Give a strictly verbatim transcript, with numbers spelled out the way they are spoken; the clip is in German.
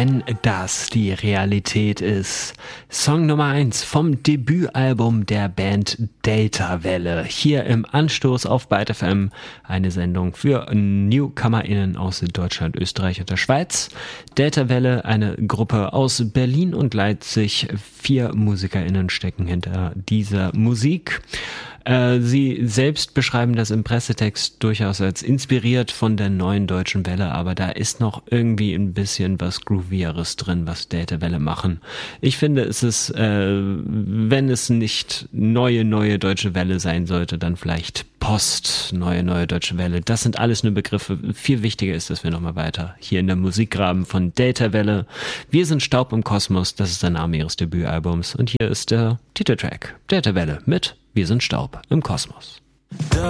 wenn das die Realität ist. Song Nummer eins vom Debütalbum der Band Deltawelle. Hier im Anstoß auf Byte F M, eine Sendung für NewcomerInnen aus Deutschland, Österreich und der Schweiz. Deltawelle, eine Gruppe aus Berlin und Leipzig. Vier MusikerInnen stecken hinter dieser Musik. Sie selbst beschreiben das im Pressetext durchaus als inspiriert von der neuen deutschen Welle, aber da ist noch irgendwie ein bisschen was Groovieres drin, was Deltawelle machen. Ich finde, es ist, äh, wenn es nicht neue, neue deutsche Welle sein sollte, dann vielleicht Post, neue, neue deutsche Welle. Das sind alles nur Begriffe. Viel wichtiger ist, dass wir nochmal weiter hier in der Musik graben von Deltawelle. Wir sind Staub im Kosmos, das ist der Name ihres Debütalbums und hier ist der Titeltrack Deltawelle mit Wir sind Staub im Kosmos. Da